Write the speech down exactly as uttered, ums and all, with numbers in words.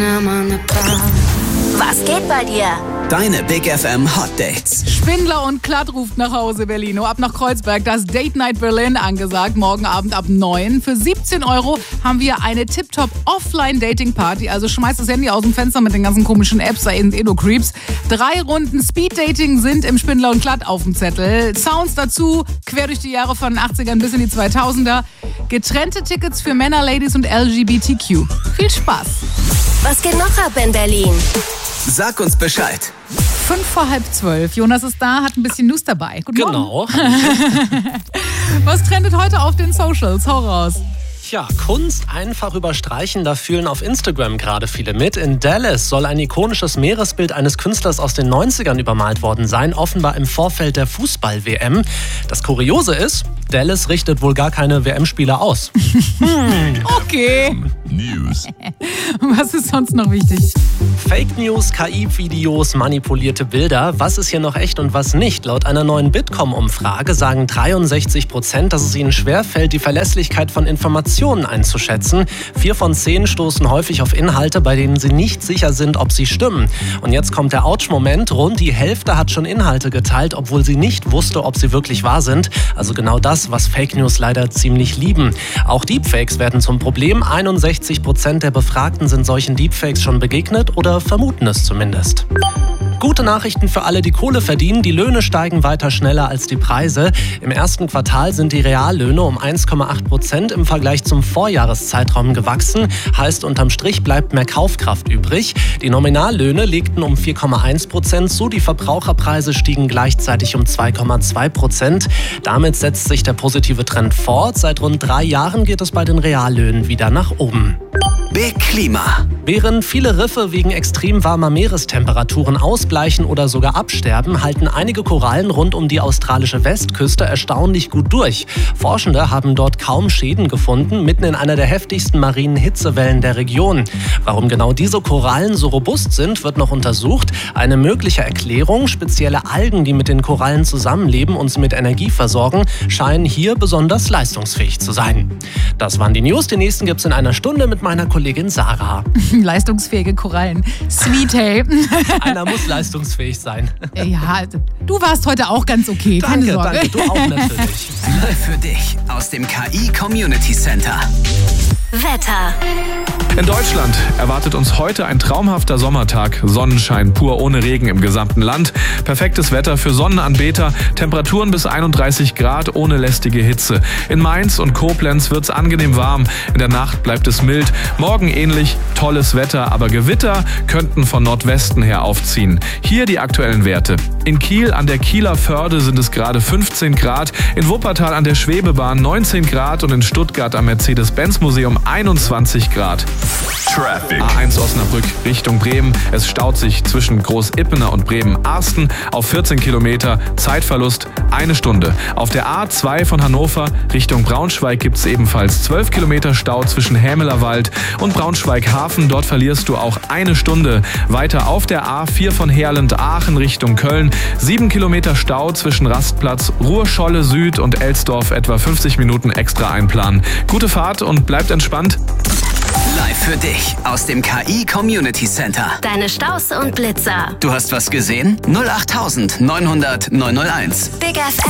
Was geht bei dir? Deine Big F M Hot Dates. Spindler und Klatt ruft nach Hause, Berlino. Ab nach Kreuzberg, das Date Night Berlin angesagt. Morgen Abend ab neun. Für siebzehn Euro haben wir eine Tip-Top Offline-Dating-Party. Also schmeißt das Handy aus dem Fenster mit den ganzen komischen Apps, da sind eh nur Creeps. Drei Runden Speed-Dating sind im Spindler und Klatt auf dem Zettel. Sounds dazu, quer durch die Jahre von den achtzigern bis in die zweitausender. Getrennte Tickets für Männer, Ladies und L G B T Q. Viel Spaß. Was geht noch ab in Berlin? Sag uns Bescheid. Fünf vor halb zwölf. Jonas ist da, hat ein bisschen News dabei. Guten Genau. Morgen. Was trendet heute auf den Socials? Hau raus. Ja, Kunst einfach überstreichen, da fühlen auf Instagram gerade viele mit. In Dallas soll ein ikonisches Meeresbild eines Künstlers aus den neunzigern übermalt worden sein, offenbar im Vorfeld der Fußball-W M. Das Kuriose ist, Dallas richtet wohl gar keine W M-Spieler aus. hm. Okay. News. Was ist sonst noch wichtig? Fake News, K I-Videos, manipulierte Bilder. Was ist hier noch echt und was nicht? Laut einer neuen Bitkom-Umfrage sagen dreiundsechzig Prozent, dass es ihnen schwerfällt, die Verlässlichkeit von Informationen einzuschätzen. Vier von zehn stoßen häufig auf Inhalte, bei denen sie nicht sicher sind, ob sie stimmen. Und jetzt kommt der Ouch-Moment. Rund die Hälfte hat schon Inhalte geteilt, obwohl sie nicht wusste, ob sie wirklich wahr sind. Also genau das, was Fake News leider ziemlich lieben. Auch Deepfakes werden zum Problem. einundsechzig Prozent der Befragten sind solchen Deepfakes schon begegnet oder vermuten es zumindest. Gute Nachrichten für alle, die Kohle verdienen. Die Löhne steigen weiter schneller als die Preise. Im ersten Quartal sind die Reallöhne um eins Komma acht Prozent im Vergleich zum Vorjahreszeitraum gewachsen. Heißt, unterm Strich bleibt mehr Kaufkraft übrig. Die Nominallöhne legten um vier Komma eins Prozent zu. Die Verbraucherpreise stiegen gleichzeitig um zwei Komma zwei Prozent. Damit setzt sich der positive Trend fort. Seit rund drei Jahren geht es bei den Reallöhnen wieder nach oben. Big Klima. Während viele Riffe wegen extrem warmer Meerestemperaturen ausbleichen oder sogar absterben, halten einige Korallen rund um die australische Westküste erstaunlich gut durch. Forschende haben dort kaum Schäden gefunden, mitten in einer der heftigsten marinen Hitzewellen der Region. Warum genau diese Korallen so robust sind, wird noch untersucht. Eine mögliche Erklärung: spezielle Algen, die mit den Korallen zusammenleben und sie mit Energie versorgen, scheinen hier besonders leistungsfähig zu sein. Das waren die News. Die nächsten gibt's in einer Stunde mit meiner Kollegin Sarah. Leistungsfähige Korallen. Sweet, hey. Einer muss leistungsfähig sein. Ja, du warst heute auch ganz okay. Keine Danke, Sorge. danke, du auch natürlich. Live für dich aus dem K I Community Center. Wetter. In Deutschland erwartet uns heute ein traumhafter Sommertag. Sonnenschein pur ohne Regen im gesamten Land. Perfektes Wetter für Sonnenanbeter. Temperaturen bis einunddreißig Grad ohne lästige Hitze. In Mainz und Koblenz wird's angenehm warm. In der Nacht bleibt es mild. Morgen ähnlich. Tolles Wetter, aber Gewitter könnten von Nordwesten her aufziehen. Hier die aktuellen Werte. In Kiel an der Kieler Förde sind es gerade fünfzehn Grad. In Wuppertal an der Schwebebahn neunzehn Grad und in Stuttgart am Mercedes-Benz-Museum einundzwanzig Grad. Traffic. A eins Osnabrück Richtung Bremen. Es staut sich zwischen Groß-Ippener und Bremen-Arsten auf vierzehn Kilometer. Zeitverlust eine Stunde. Auf der A zwei von Hannover Richtung Braunschweig gibt es ebenfalls zwölf Kilometer Stau zwischen Hämelerwald und Braunschweig-Hafen. Dort verlierst du auch eine Stunde. Weiter auf der A vier von Herlend-Aachen Richtung Köln. sieben Kilometer Stau zwischen Rastplatz, Ruhr-Scholle Süd und Elsdorf. Etwa fünfzig Minuten extra einplanen. Gute Fahrt und bleibt entspannt. Live für dich aus dem K I Community Center. Deine Staus und Blitzer. Du hast was gesehen? null acht neunhundert neunhunderteins. Big F